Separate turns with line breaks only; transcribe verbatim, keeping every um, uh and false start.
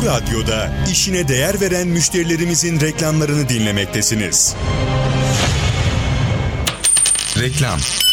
Radyo'da işine değer veren müşterilerimizin reklamlarını dinlemektesiniz.
Reklam.